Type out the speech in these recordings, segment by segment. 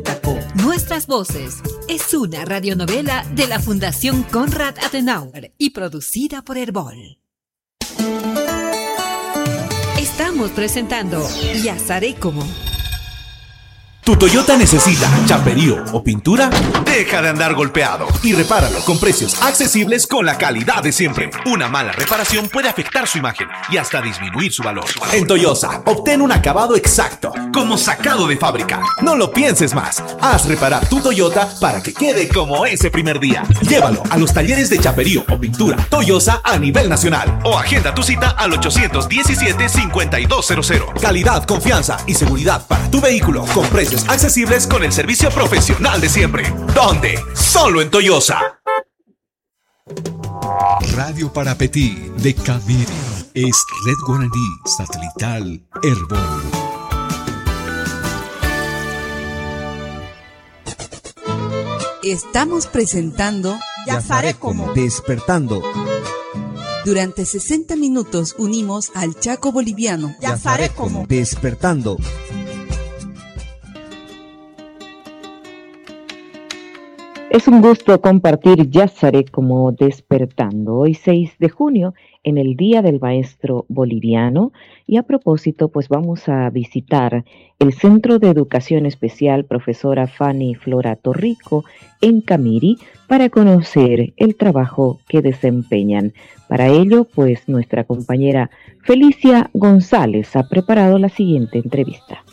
Nuestras voces es una radionovela de la Fundación Konrad Adenauer y producida por Herbol. Estamos presentando Yazaré como. ¿Tu Toyota necesita chaperío o pintura? Deja de andar golpeado y repáralo con precios accesibles con la calidad de siempre. Una mala reparación puede afectar su imagen y hasta disminuir su valor. En Toyosa, obtén un acabado exacto, como sacado de fábrica. No lo pienses más. Haz reparar tu Toyota para que quede como ese primer día. Llévalo a los talleres de chaperío o pintura Toyosa a nivel nacional o agenda tu cita al 817-5200. Calidad, confianza y seguridad para tu vehículo con precios accesibles con el servicio profesional de siempre. ¿Dónde? Solo en Toyosa. Radio Parapetí de Camiri es Red Guaraní Satelital Herbol. Estamos presentando Yazaré como. Despertando. Durante 60 minutos unimos al Chaco boliviano. Yazaré como. Despertando. Es un gusto compartir Yazaré como Despertando, hoy 6 de junio, en el Día del Maestro Boliviano, y a propósito, pues vamos a visitar el Centro de Educación Especial Profesora Fanny Flora Torrico en Camiri para conocer el trabajo que desempeñan. Para ello, pues nuestra compañera Felicia González ha preparado la siguiente entrevista.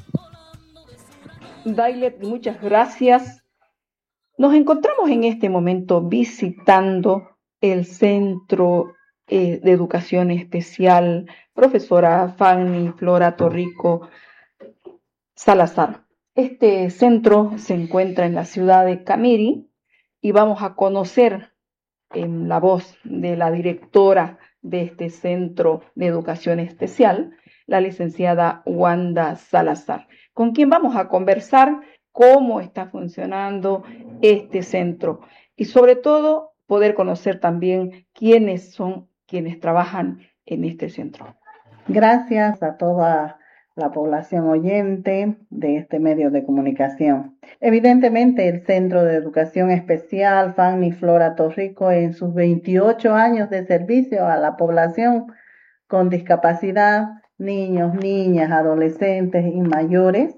Dailet, muchas gracias. Nos encontramos en este momento visitando el Centro de Educación Especial Profesora Fanny Flora Torrico Salazar. Este centro se encuentra en la ciudad de Camiri y vamos a conocer en la voz de la directora de este Centro de Educación Especial, la licenciada Wanda Salazar, con quien vamos a conversar cómo está funcionando este centro y sobre todo poder conocer también quiénes son quienes trabajan en este centro. Gracias a toda la población oyente de este medio de comunicación. Evidentemente, el Centro de Educación Especial Fanny Flora Torrico, en sus 28 años de servicio a la población con discapacidad, niños, niñas, adolescentes y mayores,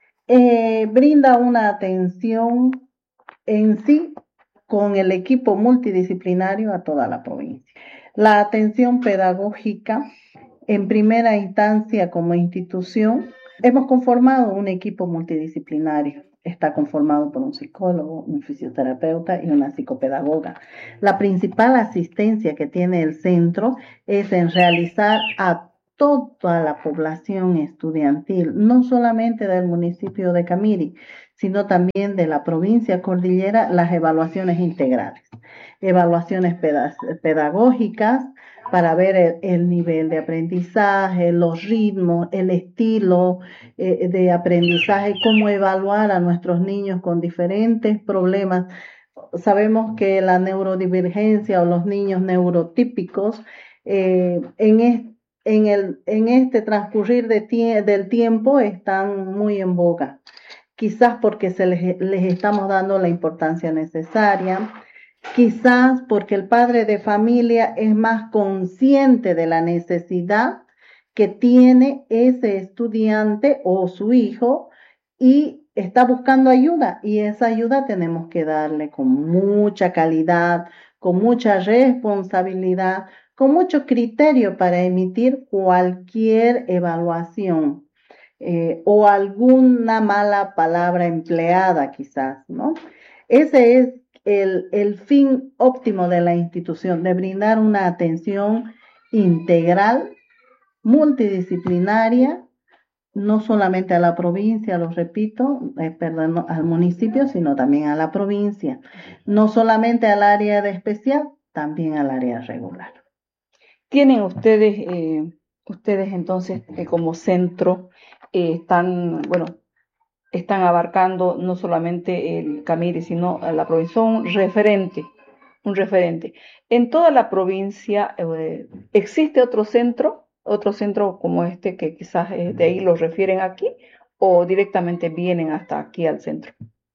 brinda una atención en sí con el equipo multidisciplinario a toda la provincia. La atención pedagógica, en primera instancia como institución, hemos conformado un equipo multidisciplinario. Está conformado por un psicólogo, un fisioterapeuta y una psicopedagoga. La principal asistencia que tiene el centro es en realizar a toda la población estudiantil, no solamente del municipio de Camiri, sino también de la provincia cordillera, las evaluaciones integrales, evaluaciones pedagógicas para ver el nivel de aprendizaje, los ritmos, el estilo de aprendizaje, cómo evaluar a nuestros niños con diferentes problemas. Sabemos que la neurodivergencia o los niños neurotípicos en este transcurrir del tiempo están muy en boga, quizás porque les estamos dando la importancia necesaria, quizás porque el padre de familia es más consciente de la necesidad que tiene ese estudiante o su hijo y está buscando ayuda, y esa ayuda tenemos que darle con mucha calidad, con mucha responsabilidad, con mucho criterio para emitir cualquier evaluación o alguna mala palabra empleada quizás, ¿no? Ese es el fin óptimo de la institución, de brindar una atención integral, multidisciplinaria, no solamente a la provincia, lo repito, perdón, al municipio, sino también a la provincia, no solamente al área de especial, también al área regular. ¿Tienen ustedes entonces como centro, están abarcando no solamente el Camiri, sino la provincia? Son un referente. En toda la provincia existe otro centro como este que quizás de ahí los refieren aquí o directamente vienen hasta aquí al centro.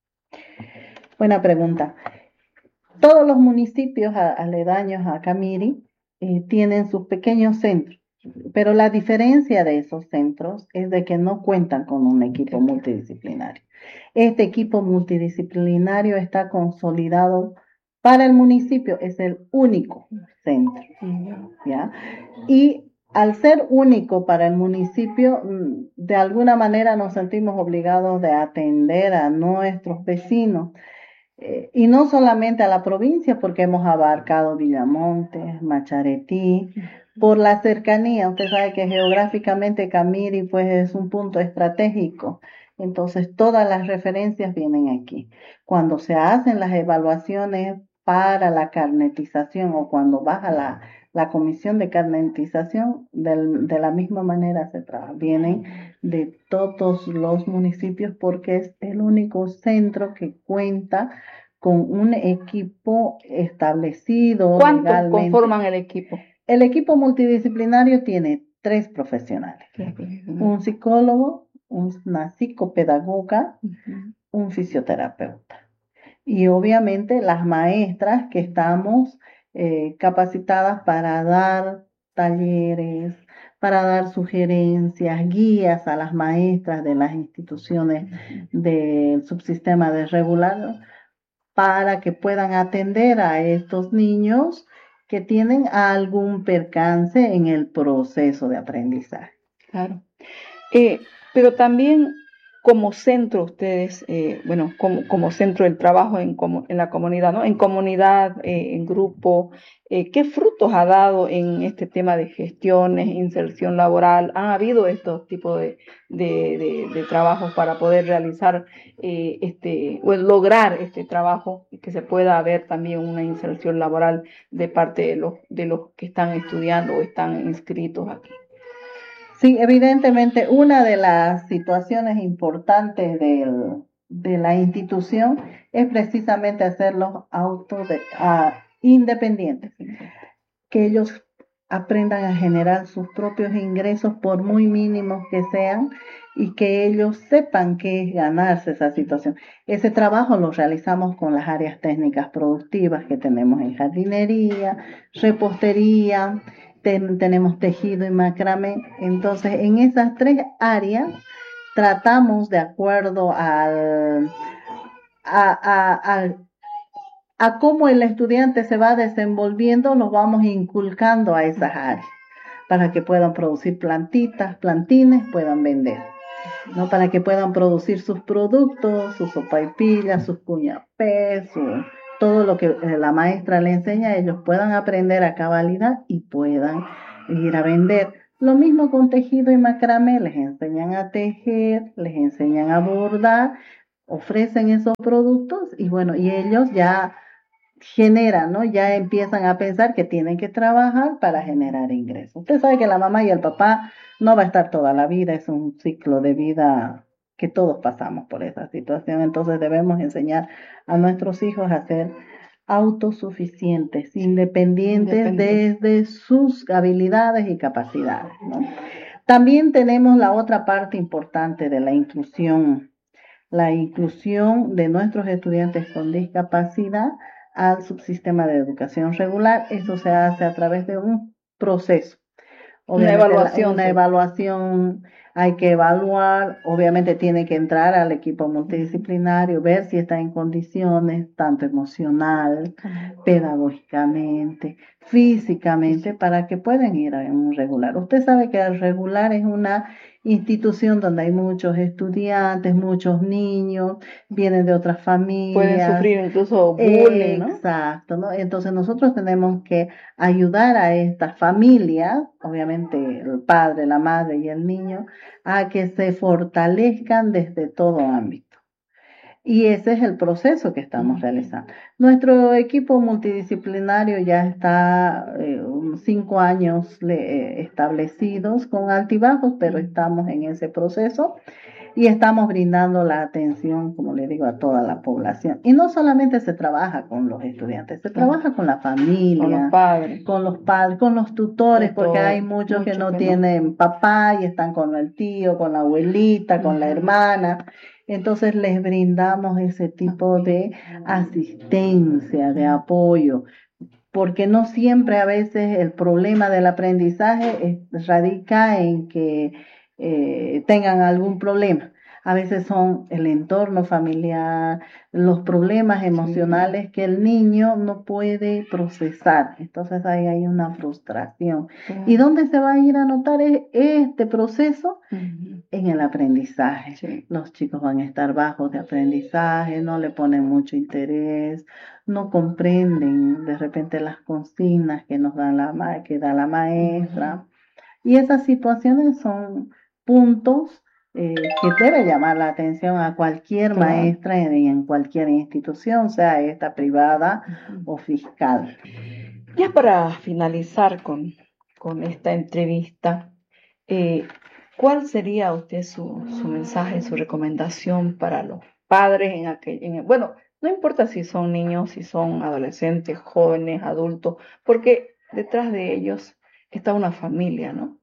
Buena pregunta. Todos los municipios aledaños a Camiri tienen sus pequeños centros, pero la diferencia de esos centros es de que no cuentan con un equipo multidisciplinario. Este equipo multidisciplinario está consolidado para el municipio, es el único centro, ¿ya? Y al ser único para el municipio, de alguna manera nos sentimos obligados de atender a nuestros vecinos. Y no solamente a la provincia, porque hemos abarcado Villamontes, Macharetí, por la cercanía. Usted sabe que geográficamente Camiri pues es un punto estratégico, entonces todas las referencias vienen aquí. Cuando se hacen las evaluaciones para la carnetización o cuando baja la comisión de carnetización, de la misma manera se trabaja. Vienen de todos los municipios porque es el único centro que cuenta con un equipo establecido. ¿Cuántos legalmente. conforman el equipo? El equipo multidisciplinario tiene 3 profesionales. Un psicólogo, una psicopedagoga, un fisioterapeuta. Y obviamente las maestras que estamos capacitadas para dar talleres, para dar sugerencias, guías a las maestras de las instituciones del subsistema de regular para que puedan atender a estos niños que tienen algún percance en el proceso de aprendizaje. Claro. Pero también como centro ustedes, como centro del trabajo en la comunidad, ¿no? En comunidad, en grupo, ¿qué frutos ha dado en este tema de gestiones, inserción laboral? ¿Han habido estos tipos de trabajos para poder realizar lograr este trabajo y que se pueda haber también una inserción laboral de parte de los que están estudiando o están inscritos aquí? Sí, evidentemente una de las situaciones importantes de la institución es precisamente hacerlos independientes, que ellos aprendan a generar sus propios ingresos por muy mínimos que sean y que ellos sepan qué es ganarse esa situación. Ese trabajo lo realizamos con las áreas técnicas productivas que tenemos en jardinería, repostería, tenemos tejido y macramé. Entonces, en esas 3 áreas tratamos de acuerdo a cómo el estudiante se va desenvolviendo, los vamos inculcando a esas áreas para que puedan producir plantitas, plantines, puedan vender, ¿no? Para que puedan producir sus productos, sus sopaipillas, sus cuñapés, todo lo que la maestra le enseña, ellos puedan aprender a cabalidad y puedan ir a vender. Lo mismo con tejido y macramé, les enseñan a tejer, les enseñan a bordar, ofrecen esos productos y bueno, y ellos ya generan, ¿no? Ya empiezan a pensar que tienen que trabajar para generar ingresos. Usted sabe que la mamá y el papá no va a estar toda la vida, es un ciclo de vida que todos pasamos por esa situación, entonces debemos enseñar a nuestros hijos a ser autosuficientes, independientes desde sus habilidades y capacidades, ¿no? También tenemos la otra parte importante de la inclusión de nuestros estudiantes con discapacidad al subsistema de educación regular. Eso se hace a través de un proceso. Obviamente, una evaluación, hay que evaluar, obviamente tiene que entrar al equipo multidisciplinario, ver si está en condiciones, tanto emocional, pedagógicamente, físicamente, para que puedan ir a un regular. Usted sabe que el regular es una institución donde hay muchos estudiantes, muchos niños, vienen de otras familias. Pueden sufrir incluso bullying, ¿no? Exacto, ¿no? Entonces nosotros tenemos que ayudar a estas familias, obviamente el padre, la madre y el niño, a que se fortalezcan desde todo ámbito. Y ese es el proceso que estamos realizando. Nuestro equipo multidisciplinario ya está 5 años establecidos con altibajos, pero estamos en ese proceso. y estamos brindando la atención, como le digo, a toda la población. Y no solamente se trabaja con los estudiantes, se trabaja con la familia, con los padres, con los tutores, porque hay muchos que no tienen papá y están con el tío, con la abuelita, con la hermana. Entonces les brindamos ese tipo de asistencia, de apoyo, porque no siempre a veces el problema del aprendizaje radica en que tengan algún problema. A veces son el entorno familiar, los problemas emocionales que el niño no puede procesar. Entonces ahí hay una frustración. ¿Y dónde se va a ir a notar este proceso? En el aprendizaje. Los chicos van a estar bajos de aprendizaje, no le ponen mucho interés, no comprenden de repente las consignas que nos da que da la maestra. Y esas situaciones son puntos que debe llamar la atención a cualquier maestra en cualquier institución, sea esta privada o fiscal. Ya para finalizar con esta entrevista, ¿cuál sería usted su mensaje, su recomendación para los padres bueno, no importa si son niños, si son adolescentes, jóvenes, adultos, porque detrás de ellos está una familia, ¿no?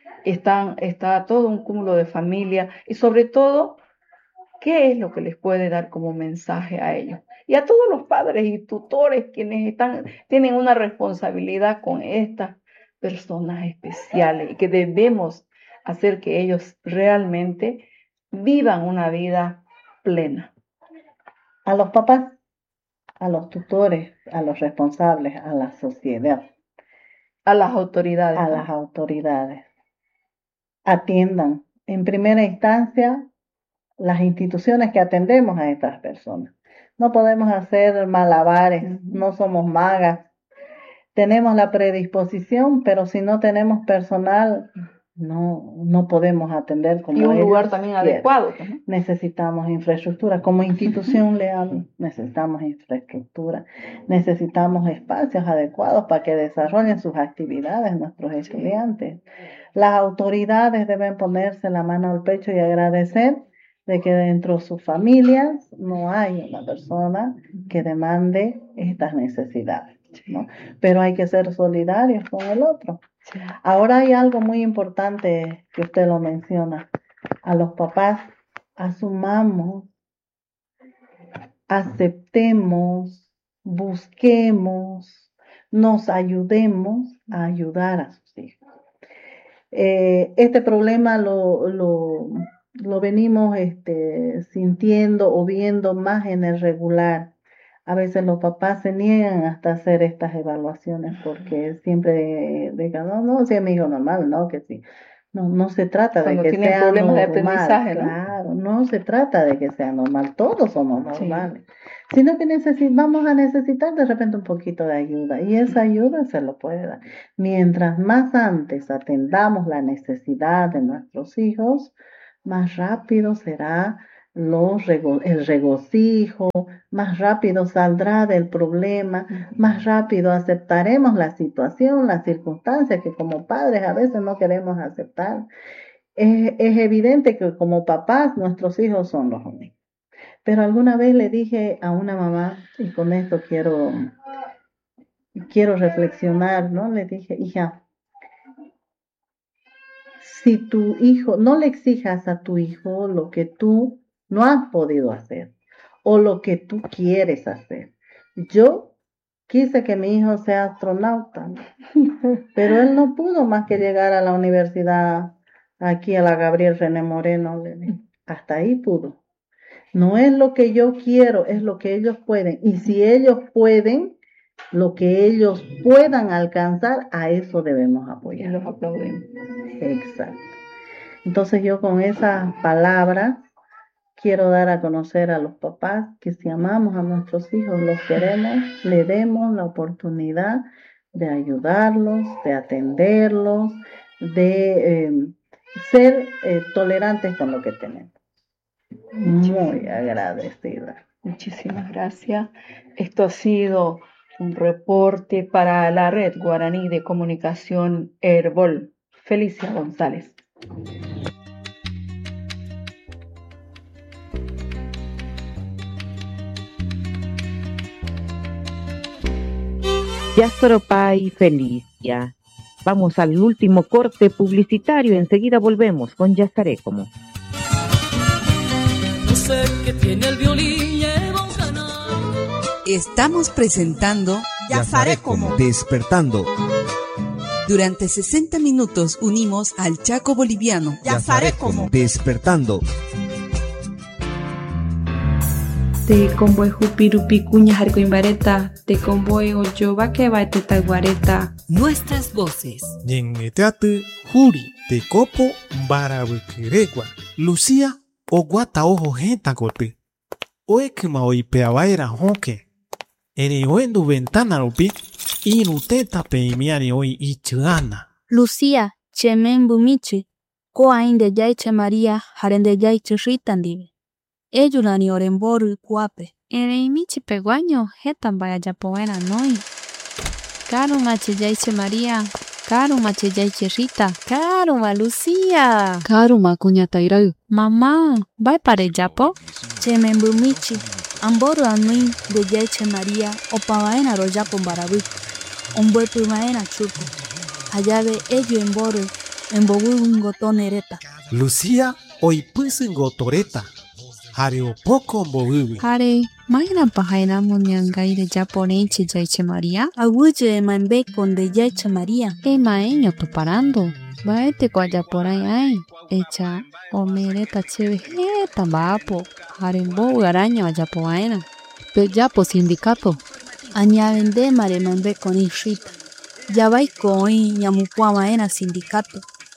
Está todo un cúmulo de familia y sobre todo, ¿qué es lo que les puede dar como mensaje a ellos? Y a todos los padres y tutores quienes tienen una responsabilidad con estas personas especiales y que debemos hacer que ellos realmente vivan una vida plena. A los papás, a los tutores, a los responsables, a la sociedad, a las autoridades. A las autoridades. Atiendan en primera instancia las instituciones que atendemos a estas personas. No podemos hacer malabares, no somos magas. Tenemos la predisposición, pero si no tenemos personal, no podemos atender como ellos. Y un lugar también adecuado. Necesitamos infraestructura. Como institución leal, necesitamos infraestructura. Necesitamos espacios adecuados para que desarrollen sus actividades nuestros estudiantes. Las autoridades deben ponerse la mano al pecho y agradecer de que dentro de sus familias no hay una persona que demande estas necesidades, ¿no? Pero hay que ser solidarios con el otro. Sí. Ahora hay algo muy importante que usted lo menciona. A los papás, asumamos, aceptemos, busquemos, nos ayudemos a ayudar a sus hijos. Este problema lo venimos sintiendo o viendo más en el regular. A veces los papás se niegan hasta hacer estas evaluaciones porque siempre digan, no, si es mi hijo normal, no, que sí. No se trata de que sea problemas normal, de aprendizaje, ¿no? Claro, no se trata de que sea normal, todos somos normales, sino que vamos a necesitar de repente un poquito de ayuda y esa ayuda se lo puede dar. Mientras más antes atendamos la necesidad de nuestros hijos, más rápido será el regocijo, más rápido saldrá del problema, más rápido aceptaremos la situación, las circunstancias que como padres a veces no queremos aceptar. Es evidente que como papás nuestros hijos son los únicos. Pero alguna vez le dije a una mamá, y con esto quiero reflexionar, ¿no? Le dije, hija, si tu hijo, no le exijas a tu hijo lo que tú no has podido hacer o lo que tú quieres hacer. Yo quise que mi hijo sea astronauta, pero él no pudo más que llegar a la universidad, aquí a la Gabriel René Moreno, hasta ahí pudo. No es lo que yo quiero, es lo que ellos pueden. Y si ellos pueden, lo que ellos puedan alcanzar, a eso debemos apoyar. Y los aplaudimos. Exacto. Entonces yo con esas palabras quiero dar a conocer a los papás que si amamos a nuestros hijos, los queremos, le demos la oportunidad de ayudarlos, de atenderlos, de ser tolerantes con lo que tenemos. Muy agradecida. Muchísimas gracias. Esto ha sido un reporte para la Red Guaraní de Comunicación Herbol. Felicia González. Yastoropa y Felicia. Vamos al último corte publicitario. Enseguida volvemos con Ya estaré como. No sé qué tiene el violín, lleva un canal. Estamos presentando Ya estaré como. Despertando. Durante 60 minutos unimos al Chaco boliviano. Ya estaré como. Despertando. Te convoy jupirupi cuña jarcoimbareta, te convoy oyoba que va te taguareta. Nuestras voces. Yengeteate juri te copo barabukiregua. Lucía o guata ojo jeta gote. Oekma oipeabaira honke. Ere oendu ventana rupi. Inuteta peimiari oi ichuana. Lucía, chemen bumichi. Ko ainde yaiche María, harende yaiche ritandive. Eyulani oremboru kuape. Ereimichi peguaño, hetan vaya yapoera noi. Karuma cheyaiche María, karuma cheyaiche Rita, karuma Lucía. Karuma kuñatairau. Mamá, vai pare yapo? Chemembumichi, amboru anui de yaiche María, opavaena royapo barabu. Ombuepu maena chupo. Allave ello emboru, embobu gotonereta. Lucía oipusin gotoreta. Hare poco mbobubi. Hare, maina pajaina munyangaire japonenche yaiche María. Aguye mambe con de yaiche María. Maeño tu parando. Vaete cuaya por ahí. Echa omereta cheve heta vapo. Hare mbo araño allá poaena. Pe yapo sindicato. Añavende mare mambe con ishita. Ya vai coi ñamupua maena sindicato.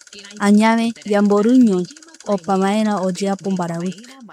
Añave yamboruño. Opa maena ojeapo barabu.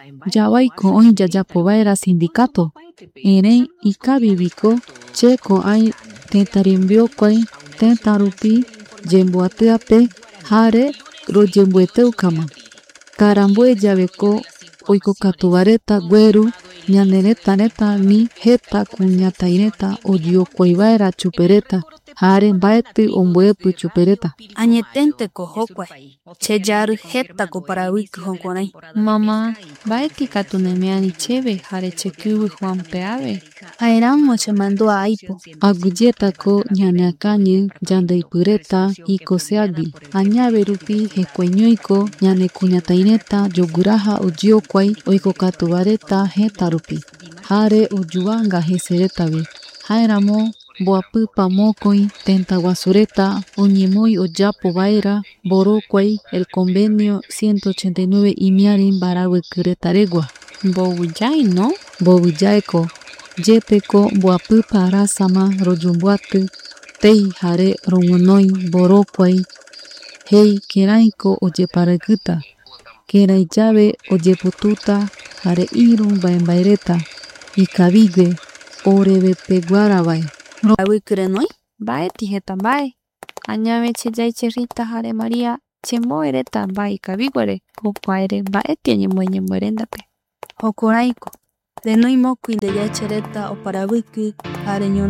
Yawaiko oin yayapovaera sindicato. Eren ikabibiko cheko ai tentarimbiokuai tentarupi yemboateape jare royemboeteukama. Karambue yaveko oikokatuvareta gueru ñaneretareta ni jeta kuñataireta ojiokuaivaera chupereta jare mbaeti omboepi chupereta. Añetente kojokuai cheyaru jeta koparabuiki jonkonai. Mamá, mbaeti katunemiani cheve jare chekiwi Juanpeave. Aeramo chemandua aipo. Aguyetako ñaneakañi yandeipyreta ikoseagui. Añaverupi hekueñoiko ñanekuñataireta yoguraja ojiokuai oikokatuvareta jetarupi jare ojuanga jeseretavi. Jaeramo mboapypa mokoi tentaguasureta oñemoi ojapovaera mborokuai el convenio 189 imiari mbaravykyretaregua. Mbovuyái, ¿no? Mbovyjáeko jépeko mboapypa arásama rojomboaty tei jare roguinoi mborokuai hei keraiko ojeparakýta keraijave ojepotuta jare iru mbaembaereta ikavigue orevepeguaravae. Avykyrenoi? Mbaeti heta mbae. Añave cheyaiche Rita jare María chemboereta mbae ikaviguere. Jokuaere mbaeti oñemoerendape. Jokoraiko. Denoi mokui de yaichereta oparavyky jare ñorã